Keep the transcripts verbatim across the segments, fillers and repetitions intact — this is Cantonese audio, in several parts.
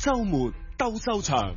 週末鬥獸場。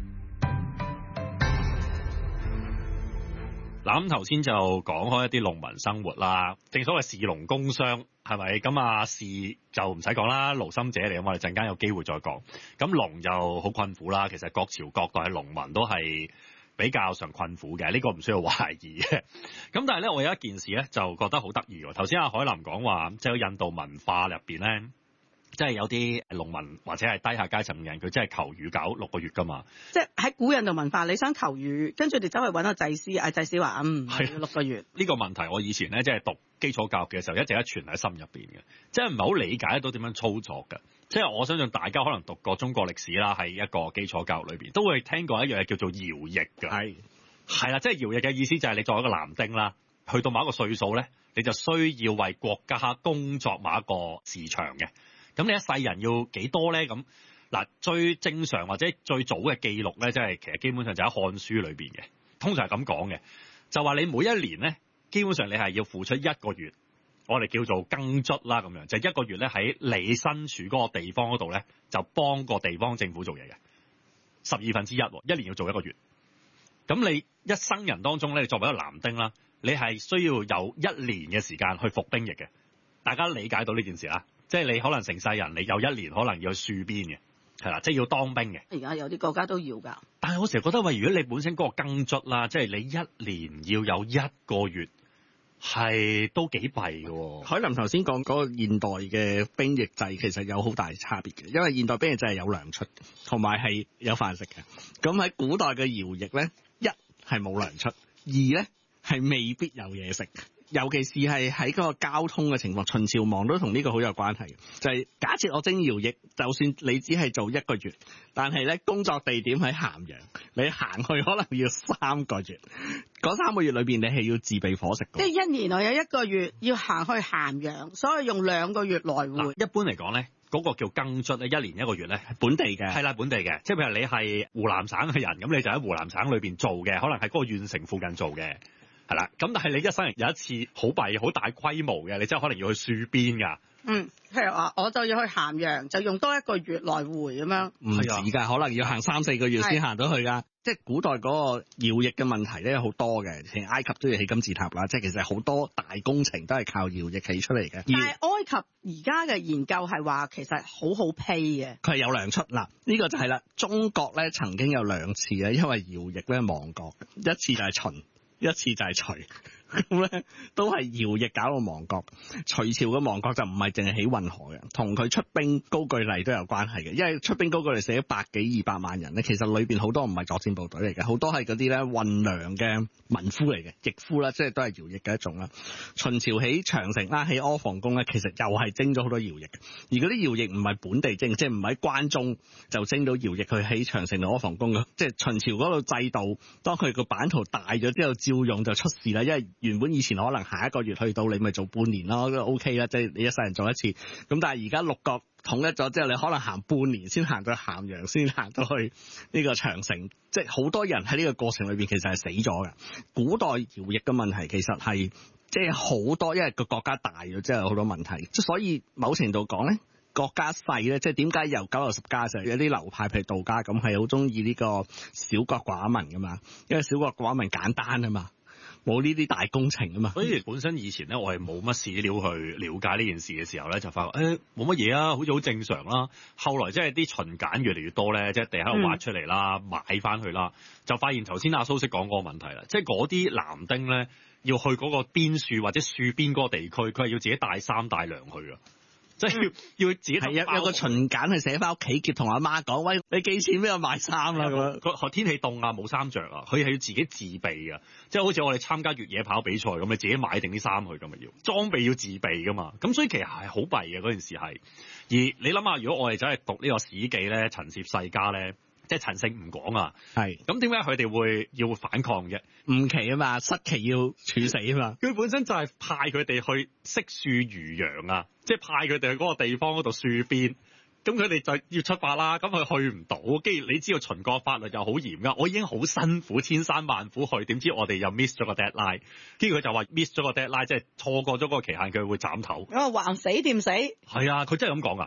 嗱，咁頭先就講開一啲農民生活啦，正所謂士農工商，係咪？咁啊士就唔使講啦，勞心者嚟，咁我哋陣間有機會再講。咁農就好困苦啦，其實各朝各代嘅農民都係比較上困苦嘅，呢個唔需要懷疑嘅。咁但係咧，我有一件事咧就覺得好得意喎。頭先阿海林講話，即係印度文化入邊咧。即係有啲農民或者係低下階層嘅人，佢真係求雨搞六個月㗎嘛。 即係喺古印度文化，你想求雨，跟住你走去揾個祭司，啊祭司話嗯係六個月。 呢個問題我以前咧即係讀基礎教育嘅時候，一直一存喺心入邊嘅，即係唔係好理解到點樣操作嘅。即係我相信大家可能讀過中國歷史啦，喺一個基礎教育裏邊都會聽過一樣嘢叫做徭役嘅。係係啦，即係徭役嘅意思就係你作為一個男丁啦，去到某一個歲數咧，你就需要為國家工作某一個時長嘅。咁你一世人要幾多咧？咁嗱，最正常或者最早嘅記錄咧，即係其實基本上就喺《漢書》裏邊嘅，通常係咁講嘅，就話你每一年咧，基本上你係要付出一個月，我哋叫做耕卒啦，咁樣就係一個月咧喺你身處嗰個地方嗰度咧，就幫個地方政府做嘢嘅，十二分之一，一年要做一個月。咁你一生人當中咧，你作為一個男丁啦，你係需要有一年嘅時間去服兵役嘅。大家理解到呢件事啦？即係你可能成世人，你有一年可能要去戍邊嘅，係啦，即係要當兵嘅。 而家有啲國家都要㗎。但係我成日覺得，喂，如果你本身嗰個耕卒啦，即係你一年要有一個月，係都幾弊嘅。 海林頭先講嗰個現代嘅兵役制其實有好大差別嘅，因為現代兵役制係有糧出，同埋係有飯食嘅。咁喺古代嘅徭役咧，一係冇糧出，二咧係未必有嘢食。尤其是係喺嗰個交通嘅情況，秦朝亡都同呢個好有關係嘅。就係、是、假設我徵徭役，就算你只係做一個月，但係咧工作地點喺咸陽，你行去可能要三個月。嗰三個月裏邊，你係要自備伙食嘅。 即係一年內有一個月要行去咸陽，所以用兩個月來回。 一般嚟講咧，嗰、那個叫耕卒咧，一年一個月咧， 本地嘅係啦，本地嘅。即係譬如你係湖南省嘅人，咁你就喺湖南省裏邊做嘅，可能喺嗰個縣城附近做嘅。係啦，咁但係你一生人有一次好弊、好大規模嘅，你真係可能要去戍邊㗎。 嗯，譬如話，我就要去咸陽，就用多一個月來回咁樣。 唔止㗎，可能要行三四個月先行到去㗎。即係古代嗰個徭役嘅問題咧，好多嘅。其實埃及都要起金字塔啦，即係其實好多大工程都係靠徭役起出嚟嘅。 但係埃及而家嘅研究係話，其實好好 pay 嘅。 佢係有糧出嗱，呢個就係啦。中國咧曾經有兩次咧，因為徭役咧亡國，一次就係秦。一次就係隋，咁咧都係徭役搞到亡國。隋朝嘅亡國就唔係淨係起運河嘅，同佢出兵高句麗都有關係嘅。因為出兵高句麗死咗百幾二百萬人咧，其實裏邊好多唔係作戰部隊嚟嘅，好多係嗰啲咧運糧嘅民夫嚟嘅，役夫啦，即係都係徭役嘅一種啦。秦朝起長城啦，起阿房宮咧，其實又係徵咗好多徭役嘅。而嗰啲徭役唔係本地徵，即係唔喺關中就徵到徭役去起長城同阿房宮嘅。即係秦朝嗰個制度，當佢個版圖大咗之後，照用就出事啦。因為原本以前可能下一個月去到，你咪做半年咯，都 OK 啦，即係你一世人做一次。咁但係而家六國統一咗之後，你可能行半年先行到咸陽，先行到去呢個長城。即係好多人喺呢個過程裏邊其實係死咗嘅。古代徭役嘅問題其實係即係好多，因為個國家大咗之後有好多問題。即所以某程度講咧，國家細咧，即係點解由九到十家就有啲流派譬如道家咁係好中意呢個小國寡民噶嘛？因為小國寡民簡單啊嘛。冇呢啲大工程啊嘛， 所以本身以前咧，我係冇乜史料去了解呢件事嘅時候咧，就發覺誒冇乜嘢啊，好似好正常啦。後來即係啲秦簡越嚟越多咧，即係地喺度挖出嚟啦，嗯、買翻去啦，就發現頭先阿蘇式講嗰個問題啦，即係嗰啲男丁咧要去嗰個邊戍或者戍邊嗰個地區，佢係要自己帶衫帶糧去啊。即係要要自己係有有個秦簡係寫翻屋企，叫同阿媽講，喂，你寄錢俾我買衫啦咁樣。 佢天氣凍啊，冇衫着啊，佢係要自己自備嘅。即係好似我哋參加越野跑比賽咁，你自己買定啲衫去咁啊，要裝備要自備噶嘛。咁所以其實係好弊嘅嗰件事係。而你諗下，如果我哋走去讀呢個史記咧，陳涉世家咧。即係陳勝吳廣啊，係咁點解佢哋會要反抗嘅？ 吳期啊嘛，失期要處死啊嘛。 佢本身就係派佢哋去識戍漁陽啊，即係派佢哋去嗰個地方嗰度戍邊。咁佢哋就要出發啦，咁佢去唔到，跟住你知道秦國法律又好嚴噶，我已經好辛苦千山萬苦去，點知我哋又 miss 咗個 deadline， 跟住佢就話 miss 咗個 deadline， 即係錯過咗嗰個期限，佢會斬頭。 我橫死掂死。 係啊，佢真係咁講噶。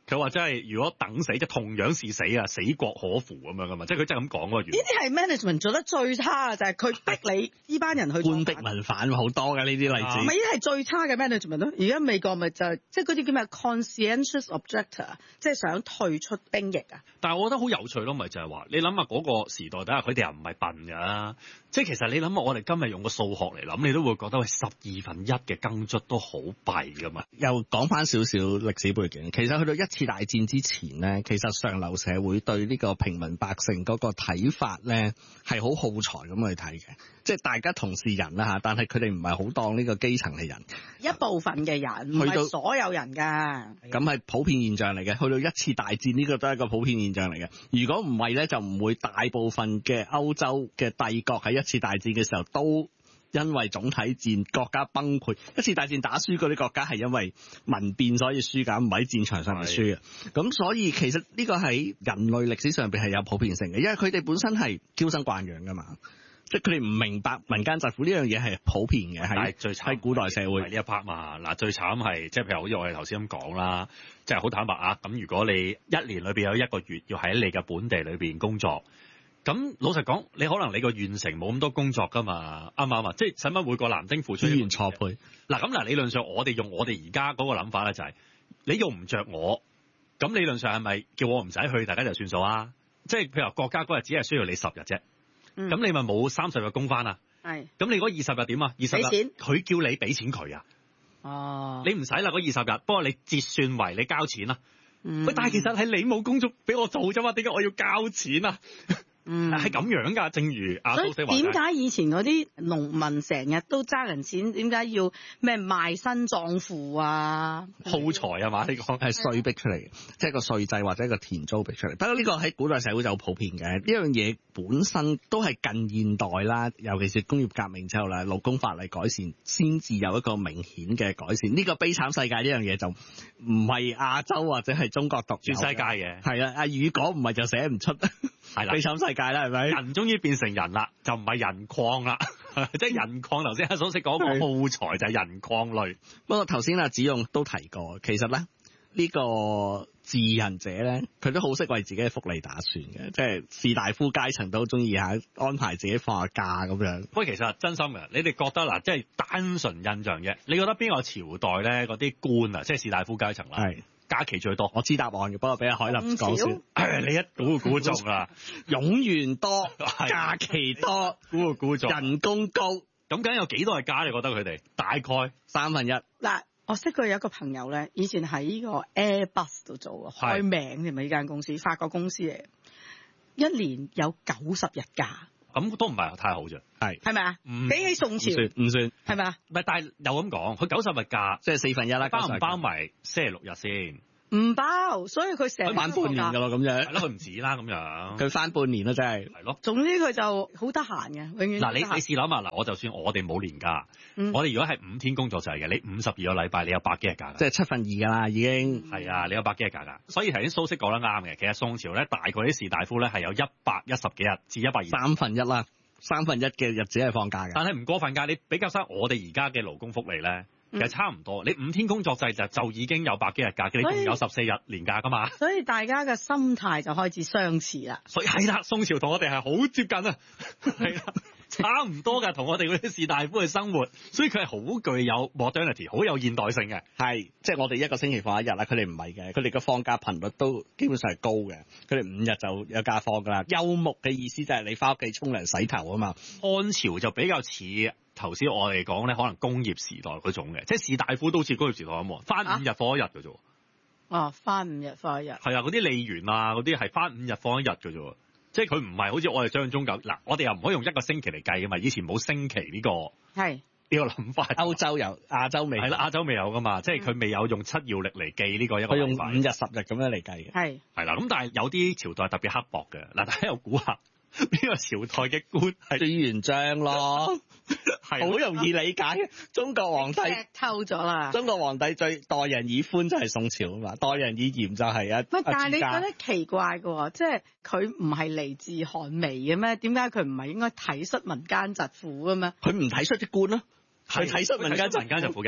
佢話真係如果等死，即係同樣是死啊，死國可乎咁樣噶嘛，即係佢真係咁講喎。 呢啲係 management 做得最差嘅，就係、是、佢逼你呢班人去官逼民反好多嘅呢啲例子。唔係呢啲係最差嘅 management 咯。而家美國咪就係、是、即係嗰啲叫咩 conscientious objector， 即係想退出兵役啊。 但係我覺得好有趣咯，咪就係、是、話你諗下嗰個時代底下，佢哋又唔係笨㗎。即係其實你諗下，我哋今日用個數學嚟諗，你都會覺得喂十二分一嘅耕耆都好弊㗎嘛。 又講翻少少歷史背景，其實去到一次大戰之前咧，其實上流社會對呢個平民百姓嗰個睇法咧係好耗財咁去睇嘅，即係大家同是人啦嚇，但係佢哋唔係好當呢個基層係人， 一部分嘅人，唔係所有人㗎。 咁係普遍現象嚟嘅。去到一次大戰呢個都係一個普遍現象嚟嘅。如果唔係咧，就唔會大部分嘅歐洲嘅帝國喺一次大戰嘅時候都因為總體戰國家崩潰。一次大戰打輸嗰啲國家係因為民變所以輸㗎，唔係喺戰場上面輸嘅。咁所以其實呢個喺人類歷史上邊係有普遍性嘅，因為佢哋本身係嬌生慣養㗎嘛。即係佢哋唔明白民間疾苦呢樣嘢係普遍嘅，係最喺古代社會呢一 part 嘛。嗱，最慘係即係譬如好似我哋頭先咁講啦，即係好坦白啊。咁如果你一年裏邊有一個月要喺你嘅本地裏邊工作，咁老實講，你可能你個縣城冇咁多工作㗎嘛，啱唔啱啊？即係使乜每個男丁付出資源錯配。 嗱咁嗱，理論上我哋用我哋而家嗰個諗法咧，就係你用唔着我，咁理論上係咪叫我唔使去，大家就算數啊？即係譬如話國家嗰日只係需要你十日啫。咁、嗯、你咪冇三十日工返啊？係。咁你嗰二十日點啊？二十日佢叫你俾錢佢啊？哦。你唔使啦，嗰二十日，不過你折算為你交錢啦。嗯。喂，但係其實係你冇工作俾我做啫嘛？點解我要交錢啊？嗯，係咁樣㗎。正如阿蘇西話， 點解以前嗰啲農民成日都爭人錢？點解要咩賣身葬父啊？ 耗財啊嘛？呢個係稅逼出嚟嘅，即係個稅制或者一個田租逼出嚟。不過呢個喺古代社會就好普遍嘅。呢樣嘢本身都係近現代啦，尤其是工業革命之後啦，勞工法例改善先至有一個明顯嘅改善。呢、這個悲慘世界呢樣嘢就唔係亞洲或者係中國獨有， 全世界嘅。係啊，阿宇講唔係就寫唔出。係啦，悲慘世界啦，係咪？ 人終於變成人啦，就唔係人礦啦，即係人礦。頭先阿所識講個耗財就係人礦類。 不過頭先阿子勇都提過，其實咧呢、呢個自人者咧，佢都好識為自己嘅福利打算嘅，即係士大夫階層都中意下安排自己放下假咁樣。 喂，其實真心嘅，你哋覺得嗱，即係單純印象嘅，你覺得邊個朝代咧嗰啲官啊，即係士大夫階層啦？係。假期最多， 我知答案嘅，不過俾阿海林講先。 你一估估中啦， 冗員多，假期多， 估估中， 人工高，咁究竟有幾多係假？你覺得佢哋大概三分一？ 嗱，我識佢有一個朋友咧，以前喺呢個 Airbus 度做，開名嘅咪呢間公司，法國公司嚟，一年有九十日假。 咁都唔係太好啫， 係係咪啊？比起宋朝唔算， 係咪啊？ 唔係，但係又咁講，佢九十日假， 即係四分一啦， 包唔包埋星期六日先？ 唔包，所以佢成日翻半年噶咯，咁樣係咯，佢唔止啦，咁樣佢翻半年啦，真係係咯。 總之佢就好得閒嘅，永遠嗱，你你試諗下嗱，我就算我哋冇年假，嗯、我哋如果係五天工作制嘅，你五十二個禮拜，你有百幾日假， 即係七分二噶啦，已經係啊，你有百幾日假噶。所以頭先蘇軾講得啱嘅，其實宋朝咧大概啲士大夫咧係有一百一十幾日至一百二三分一啦。三分一嘅日子係放假嘅， 但係唔過分㗎。你比較翻我哋而家嘅勞工福利咧，其實差唔多。嗯、你五天工作制就就已經有百幾日假，你仲有十四日年假㗎嘛。 所以大家嘅心態就開始相似啦。 所以係啦，宋朝同我哋係好接近啊，係啦，差唔多㗎，同我哋嗰啲士大夫嘅生活。所以佢係好具有 modernity， 好有現代性嘅。 係，即係我哋一個星期放一日啦，佢哋唔係嘅，佢哋嘅放假頻率都基本上係高嘅。佢哋五日就有假放㗎啦。休沐嘅意思就係你翻屋企沖涼洗頭啊嘛。 漢朝就比較似頭先我哋講咧，可能工業時代嗰種嘅，即係士大夫都似工業時代咁喎，翻五日放一日嘅啫。 哦，翻五日放一日。係啊，嗰啲吏員啊，嗰啲係翻五日放一日嘅啫。即係佢唔係好似我哋想象中咁，嗱，我哋又唔可以用一個星期嚟計嘅嘛。以前冇星期呢個係呢個諗法。 歐洲有，亞洲未係啦，亞洲未有噶嘛。即係佢未有用七曜曆嚟記呢個一個。 佢用五日十日咁樣嚟計嘅。 係係啦，咁但係有啲朝代特別刻薄嘅。嗱，大家有估下邊個朝代嘅官係朱元璋咯？係好容易理解嘅。中國皇帝偷咗啦。 中國皇帝最待人以寬就係宋朝啊嘛，待人以嚴就係啊。 唔係，但係你覺得奇怪嘅喎，即係佢唔係嚟自寒微嘅咩？點解佢唔係應該體恤民間疾苦嘅咩？ 佢唔體恤啲官咯，佢體恤民間民間疾苦嘅。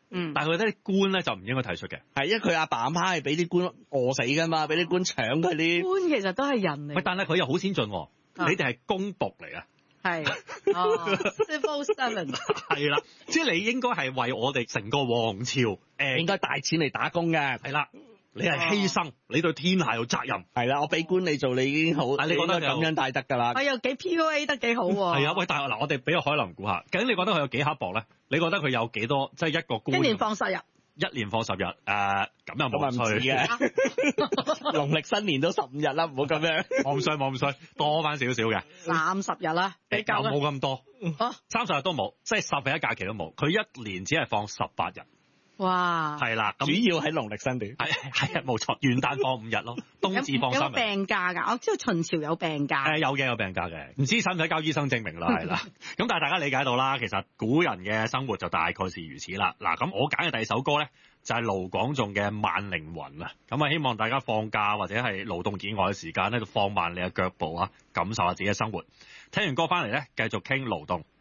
嗯， 但係佢覺得啲官咧就唔應該提出嘅。 係，因為佢阿爸阿媽係俾啲官餓死㗎嘛，俾啲官搶佢啲。 官其實都係人嚟。 喂，但係佢又好先進喎， 啊你哋係公僕嚟啊。 係，哦，civil servant 係啦，即係你應該係為我哋成個王朝誒、呃、 應該帶錢嚟打工嘅。 係啦，你係犧牲，你對天下有責任。 係啦，我俾官你做，你已經好， 啊你覺得應該感恩戴德㗎啦。 我又幾 P U A 得幾好喎。 係啊，喂，但係嗱，我哋俾個海林估下，究竟你覺得佢有幾刻薄咧？你覺得佢有幾多？即係一個官一年放十日。 一年放十日，誒、呃、咁又冇咁衰嘅。農曆新年都十五日啦，唔好咁樣。 冇咁衰，冇咁衰，多翻少少嘅。 三十日啦，比較冇咁多。 哦， 三十日都冇，即係十日一假期都冇。佢一年只係放十八日。 哇！ 係啦， 主要喺農曆新年。 係係啊，冇錯，元旦放五日咯，冬至放三日。 有病假㗎，我知道秦朝有病假。 誒、呃、有嘅有病假嘅，唔知使唔使交醫生證明啦，係啦。咁但係大家理解到啦，其實古人嘅生活就大概是如此啦。嗱，咁我揀嘅第二首歌咧，就係盧廣仲嘅《慢靈魂》啊。咁啊，希望大家放假或者係勞動以外嘅時間咧，就放慢你嘅腳步啊，感受下自己嘅生活。聽完歌翻嚟咧，繼續傾勞動。